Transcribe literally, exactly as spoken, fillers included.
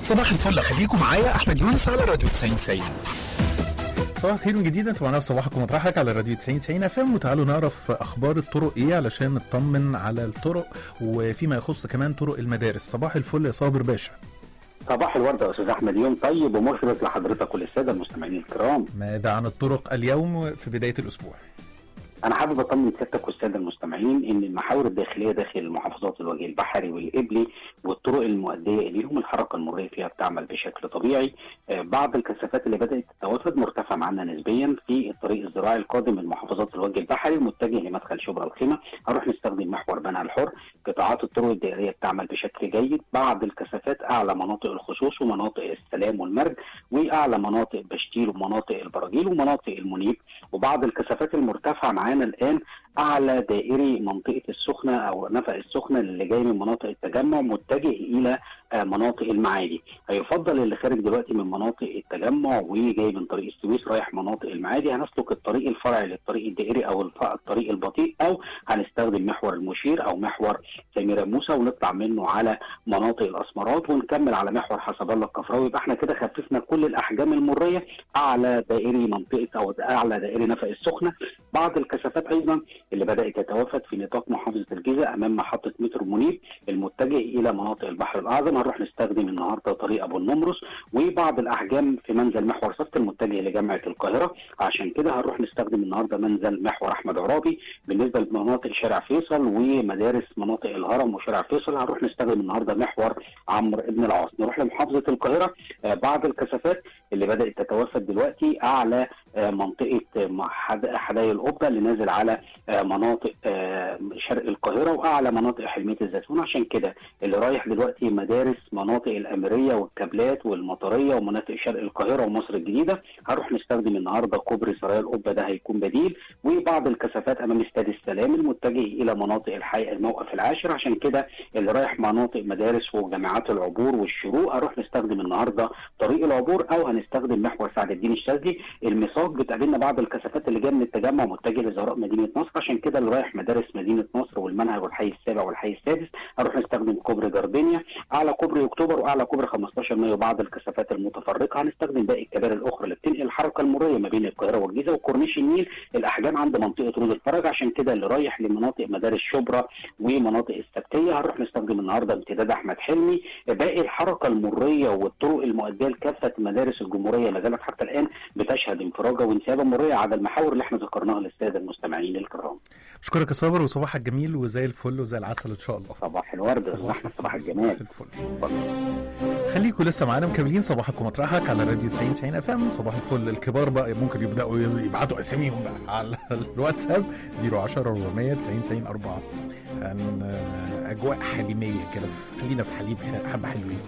صباح الفل، خليكم معايا احمد يونس على راديو تسعين تسعين. صباح الخير من جديد، انتوا معانا في صباحكم مطرحك على راديو تسعين تسعين اف ام. وتعالوا نعرف اخبار الطرق ايه علشان نطمن على الطرق وفيما يخص كمان طرق المدارس. صباح الفل يا صابر باشا. صباح الورد يا استاذ احمد، يوم طيب ومشرق لحضرتك وللساده المستمعين الكرام. ماذا عن الطرق اليوم في بدايه الاسبوع؟ انا حابب اطمن سيادتك والساده المستمعين ان المحاور الداخليه داخل المحافظات الوجه البحري والقبلي والطرق المؤديه اليهم الحركه المروريه فيها بتعمل بشكل طبيعي. آه بعض الكثافات اللي بدات تتوافد مرتفعه معنا نسبيا في الطريق الزراعي القادم من محافظات الوجه البحري المتجه لمدخل شبرا الخيمه، هنروح نستخدم محور بنها الحر. قطاعات الطرق الدائريه بتعمل بشكل جيد. بعض الكثافات اعلى مناطق الخصوص ومناطق السلام والمرج، واعلى مناطق بشتيل ومناطق البراجيل ومناطق المنيب. وبعض الكثافات المرتفعه معانا الان اعلى دائري منطقه السخنه او نفق السخنه اللي جاي من مناطق التجمع متجه الى مناطق المعادي. هيفضل اللي خارج دلوقتي من مناطق التجمع وجاي من طريق السويس رايح مناطق المعادي هنسلك الطريق الفرعي للطريق الدائري او الطريق البطيء، او هنستخدم محور المشير او محور سميرة موسى ونطلع منه على مناطق الاسمرات ونكمل على محور حسب الله الكفراوي. يبقى احنا كده خففنا كل الاحجام المريه اعلى دائري منطقه او اعلى دائري نفق السخنه. بعض الكثافات ايضا اللي بدات تتوافد في نطاق محافظه الجيزه امام محطه مترو منيب المتجه الى مناطق البحر الاعظم، هنروح نستخدم النهارده طريق ابو النمرس. وبعض الاحجام في منزل محور صفت المتجه لجامعه القاهره، عشان كده هنروح نستخدم النهارده منزل محور احمد عرابي. بالنسبه لمناطق شارع فيصل ومدارس مناطق الهرم وشارع فيصل هنروح نستخدم النهارده محور عمرو بن العاص. نروح لمحافظه القاهره، آه بعض الكثافات اللي بدات تتوافد دلوقتي اعلى آه منطقه حدائق القبه اللي نازل على آه مناطق آه شرق القاهره واعلى مناطق حلميه الزيتون. عشان كده اللي رايح دلوقتي مدارس مناطق الاميريه والكابلات والمطريه ومناطق شرق القاهره ومصر الجديده هنروح نستخدم النهارده كوبري سرايا القبه، ده هيكون بديل. وبعض الكثافات امام استاد السلام المتجه الى مناطق الحي الموقف العاشر. عشان كده اللي رايح مناطق مدارس وجامعات العبور والشروق هنروح نستخدم النهارده طريق العبور او هنستخدم محور سعد الدين الشاذلي. الميثاق بتقابلنا بعض الكثافات اللي جايه من التجمع متجه لزهراء مدينه نصر. عشان كده اللي رايح مدارس مدينه نصر والمنهج والحي السابع والحي السادس هنروح نستخدم كوبري جاردينيا، اعلى كوبري اكتوبر واعلى كوبري خمستاشر مايو. بعض الكثافات المتفرقه هنستخدم باقي الكباري الاخرى اللي بتنقل الحركه المريه ما بين القاهره والجيزه وكورنيش النيل. الاحجام عند منطقه رود الفرج. عشان كده اللي رايح لمناطق مدارس شبرا ومناطق السبتيه هنروح نستخدم النهارده امتداد احمد حلمي. باقي الحركه المريه والطرق المؤديه لكافه مدارس الجمهوريه ما زالت حتى الان بتشهد انفراجه وانسيابه مريه على المحاور اللي احنا ذكرناها للساده المستمعين الكرام. اشكرك يا صابر وصباحك جميل وزي الفل وزي العسل ان شاء الله. صباح الورد يا احمد، صباح الجمال. خليكم لسه معانا مكملين صباحكم مطرحك على راديو تسعين تسعين اف ام. صباح الفل. الكبار بقى ممكن يبداوا يبعتوا اساميهم بقى على الواتساب صفر عشرة أربعمية تسعين تسعين أربعة. عن اجواء حليميه كده، خلينا في حليب حبه حلوين.